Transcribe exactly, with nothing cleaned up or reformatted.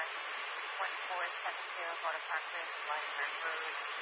one four seven zero Waterpark Ridge, Lineberg Road.